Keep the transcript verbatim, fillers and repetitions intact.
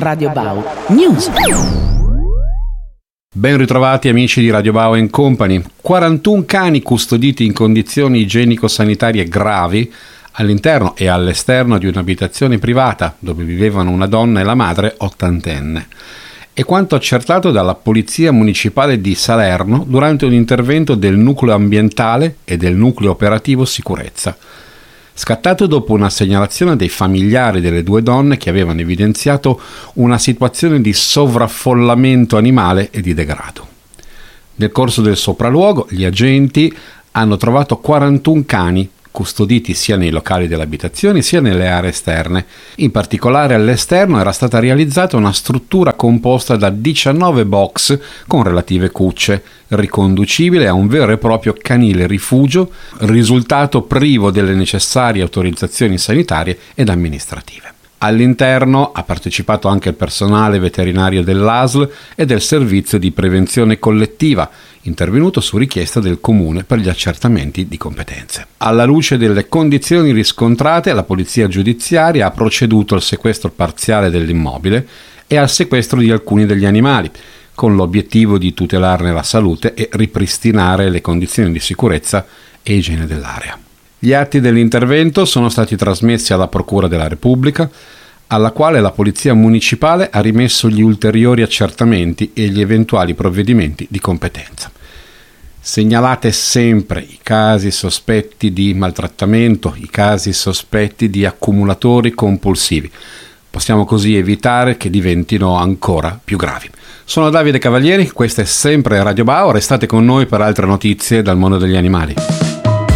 Radio Bau News. Ben ritrovati amici di Radio Bau and Company. quarantuno cani custoditi in condizioni igienico-sanitarie gravi all'interno e all'esterno di un'abitazione privata dove vivevano una donna e la madre ottantenne. È quanto accertato dalla Polizia Municipale di Salerno durante un intervento del Nucleo Ambientale e del Nucleo Operativo Sicurezza, scattato dopo una segnalazione dei familiari delle due donne che avevano evidenziato una situazione di sovraffollamento animale e di degrado. Nel corso del sopralluogo, gli agenti hanno trovato quarantuno cani custoditi sia nei locali delle abitazioni sia nelle aree esterne. In particolare all'esterno era stata realizzata una struttura composta da diciannove box con relative cucce, riconducibile a un vero e proprio canile rifugio, risultato privo delle necessarie autorizzazioni sanitarie ed amministrative. All'interno ha partecipato anche il personale veterinario dell'A S L e del servizio di prevenzione collettiva, intervenuto su richiesta del comune per gli accertamenti di competenze. Alla luce delle condizioni riscontrate, la polizia giudiziaria ha proceduto al sequestro parziale dell'immobile e al sequestro di alcuni degli animali, con l'obiettivo di tutelarne la salute e ripristinare le condizioni di sicurezza e igiene dell'area. Gli atti dell'intervento sono stati trasmessi alla Procura della Repubblica, alla quale la Polizia Municipale ha rimesso gli ulteriori accertamenti e gli eventuali provvedimenti di competenza. Segnalate sempre i casi sospetti di maltrattamento, i casi sospetti di accumulatori compulsivi. Possiamo così evitare che diventino ancora più gravi. Sono Davide Cavalieri, questa è sempre Radio Bau, restate con noi per altre notizie dal mondo degli animali.